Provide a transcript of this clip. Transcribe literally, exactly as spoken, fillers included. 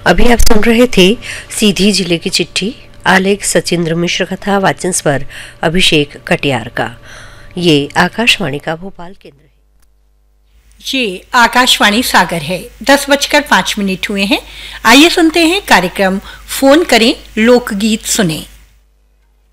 अभी आप सुन रहे थे सीधी जिले की चिट्ठी, आलेख सचिंद्र मिश्र का था, वाचन स्वर अभिषेक कटियार का। ये आकाशवाणी का भोपाल केंद्र है। ये आकाशवाणी सागर है। दस बजकर पांच मिनट हुए हैं। आइए सुनते हैं कार्यक्रम फोन करें लोकगीत सुने।